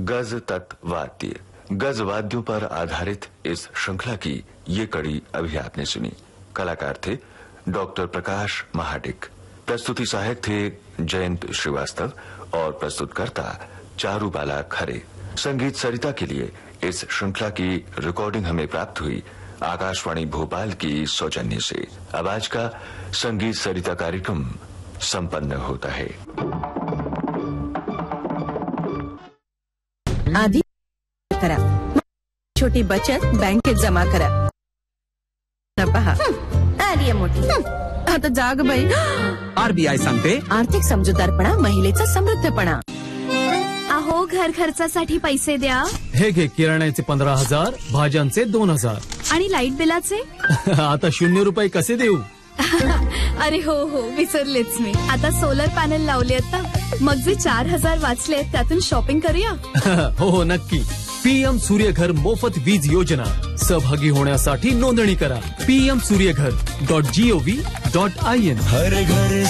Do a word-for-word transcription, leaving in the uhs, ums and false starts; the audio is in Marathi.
गज तत् वाद्य, गज वाद्यों पर आधारित इस श्रृंखला की ये कड़ी अभी आपने सुनी। कलाकार थे डॉक्टर प्रकाश महाडिक, प्रस्तुति सहायक थे जयंत श्रीवास्तव और प्रस्तुतकर्ता चारुबाला खरे। संगीत सरिता के लिए इस श्रृंखला की रिकॉर्डिंग हमें प्राप्त हुई आकाशवाणी भोपाल की सौजन्य से। अब आज का संगीत सरिता कार्यक्रम संपन्न होता है। आधी करा, छोटी बचत बँकेत जमा करा। पहा आली मोठी, आता जाग बाई। आरबीआय सांगते आर्थिक समजूतदारपणा महिलेचा समृद्धपणा। अहो, घर खर्चासाठी पैसे द्या। हे घे किराण्याचे पंधरा हजार, भाज्यांचे दोन हजार आणि लाईट बिलाचे आता शून्य रुपये कसे देऊ? अरे हो हो, विसरलेच मी। आता सोलर पॅनल लावले आता, मग जे चार हजार वाचले त्यातून शॉपिंग करूया। हो हो नक्की। पीएम सूर्यघर मोफत वीज योजना, सहभागी होण्यासाठी नोंदणी करा PM Surya Ghar dot G O V dot I N. हर घर